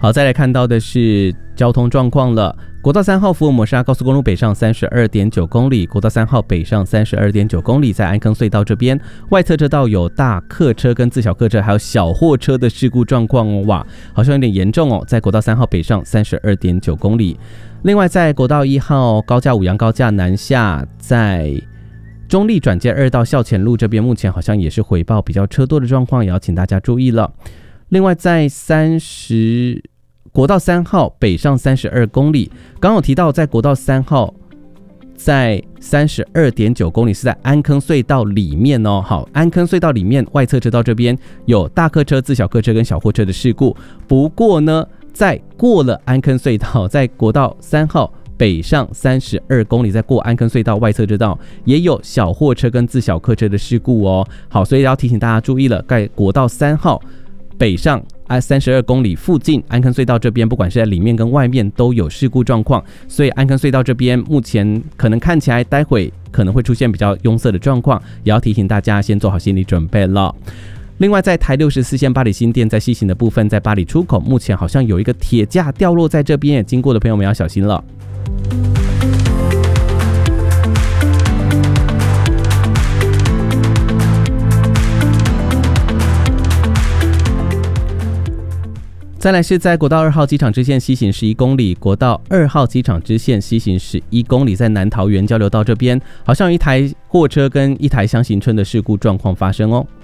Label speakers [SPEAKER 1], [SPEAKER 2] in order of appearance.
[SPEAKER 1] 好，再来看到的是交通状况了。国道3号福尔摩沙高速公路北上 32.9 公里，国道3号北上 32.9 公里，在安坑隧道这边外侧车道有大客车跟自小客车还有小货车的事故状况哦，哇，好像有点严重哦，在国道3号北上 32.9 公里。另外在国道1号高架五杨高架南下，在中立转接2道校前路这边目前好像也是回报比较车多的状况，也要请大家注意了。另外在国道3号北上32公里，刚刚有提到在国道3号在 32.9 公里是在安坑隧道里面哦。好，安坑隧道里面外侧车道这边有大客车、自小客车跟小货车的事故，不过呢在过了安坑隧道，在国道3号北上32公里，在过安坑隧道外侧车道也有小货车跟自小客车的事故哦。好，所以要提醒大家注意了，在国道3号北上32公里附近，安坑隧道这边不管是在里面跟外面都有事故状况，所以安坑隧道这边目前可能看起来待会可能会出现比较拥塞的状况，也要提醒大家先做好心理准备了。另外在台64线八里新店在西行的部分，在八里出口目前好像有一个铁架掉落在这边，经过的朋友们要小心了。再来是在国道2号机场支线西行11公里，国道2号机场支线西行11公里，在南桃园交流道这边好像有一台货车跟一台厢型车的事故状况发生哦。